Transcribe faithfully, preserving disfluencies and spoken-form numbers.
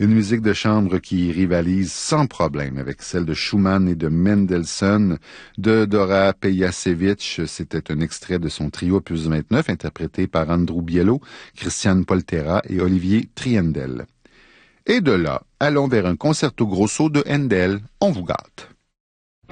Une musique de chambre qui rivalise sans problème avec celle de Schumann et de Mendelssohn. De Dora Pejacevic, c'était un extrait de son trio opus vingt-neuf, interprété par Andrew Bielo, Christian Poltera et Olivier Triendel. Et de là, allons vers un concerto grosso de Handel. On vous gâte.